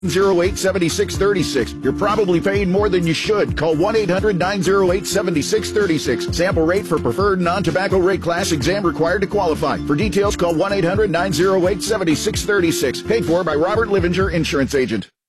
7636. You're probably paying more than you should. Call 1-800-908-7636. Sample rate for preferred non-tobacco rate class. Exam required to qualify. For details, call 1-800-908-7636. Paid for by Robert Livinger, Insurance Agent.